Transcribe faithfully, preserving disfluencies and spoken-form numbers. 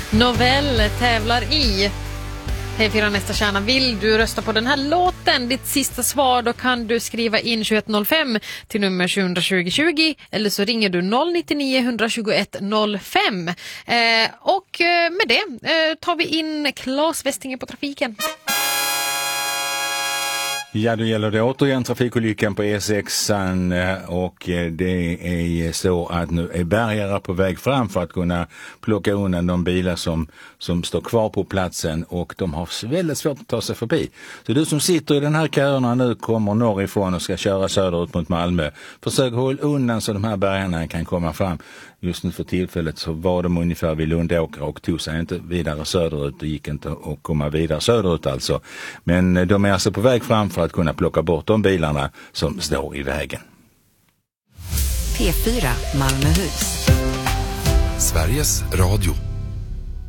Novell tävlar i P fyra nästa kärna. Vill du rösta på den här låten? Ditt sista svar, då kan du skriva in tjugoett noll fem till nummer sju tjugo tjugo eller så ringer du noll nio nio ett två ett noll fem. Eh, och med det eh, tar vi in Claes Westinge på trafiken. Ja, då gäller det återigen trafikolyckan på E sex och det är så att nu är bärgare på väg fram för att kunna plocka undan de bilar som, som står kvar på platsen och de har väldigt svårt att ta sig förbi. Så du som sitter i den här köerna nu kommer norrifrån och ska köra söderut mot Malmö, försök hålla undan så de här bärgarna kan komma fram. Just nu för tillfället så var de ungefär vid Lundåkra och tog sig inte vidare söderut. Det gick inte att komma vidare söderut alltså. Men de är alltså på väg fram för att kunna plocka bort de bilarna som står i vägen. P fyra Malmöhus. Sveriges Radio.